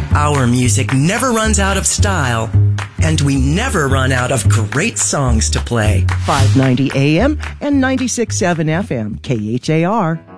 Our music never runs out of style, and we never run out of great songs to play. 590 AM and 96.7 FM, KHAR.